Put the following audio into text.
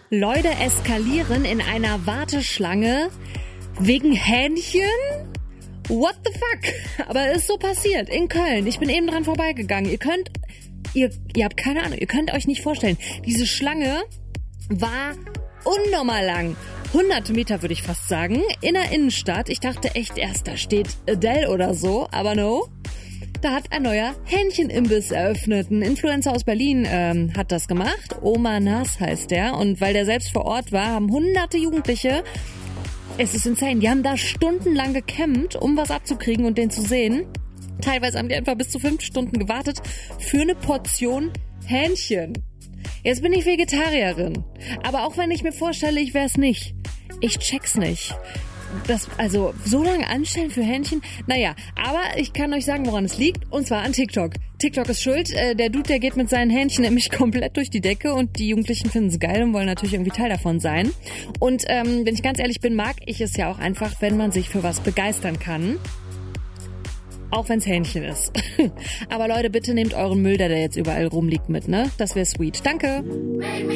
Leute eskalieren in einer Warteschlange wegen Hähnchen? What the fuck? Aber es ist so passiert in Köln. Ich bin eben dran vorbeigegangen. Ihr habt keine Ahnung, ihr könnt euch nicht vorstellen. Diese Schlange war unnormal lang. 100 Meter würde ich fast sagen. In der Innenstadt. Ich dachte echt erst, da steht Adele oder so. Aber no. Da hat ein neuer Hähnchenimbiss eröffnet. Ein Influencer aus Berlin hat das gemacht. Oma Nas heißt der. Und weil der selbst vor Ort war, haben hunderte Jugendliche, es ist insane, die haben da stundenlang gecampt, um was abzukriegen und den zu sehen. Teilweise haben die einfach bis zu 5 Stunden gewartet für eine Portion Hähnchen. Jetzt bin ich Vegetarierin. Aber auch wenn ich mir vorstelle, ich wäre es nicht. Ich check's nicht. Also so lange anstellen für Hähnchen? Naja, aber ich kann euch sagen, woran es liegt. Und zwar an TikTok. TikTok ist schuld. Der Dude, der geht mit seinen Hähnchen nämlich komplett durch die Decke und die Jugendlichen finden es geil und wollen natürlich irgendwie Teil davon sein. Und wenn ich ganz ehrlich bin, mag ich es ja auch einfach, wenn man sich für was begeistern kann. Auch wenn's Hähnchen ist. Aber Leute, bitte nehmt euren Müll, der jetzt überall rumliegt, mit, ne? Das wäre sweet. Danke.